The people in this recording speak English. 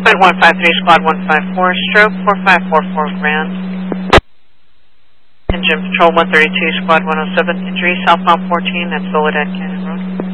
Flight 153, Squad 154, stroke 4544 Grand. Engine Patrol 132, Squad 107, injury southbound 14 at Soledad Canyon Road.